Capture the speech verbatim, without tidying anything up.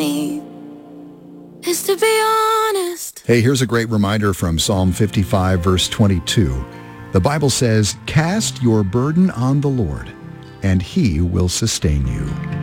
me is to be honest. Hey, here's a great reminder from Psalm fifty-five, verse twenty-two. The Bible says, "Cast your burden on the Lord, and he will sustain you."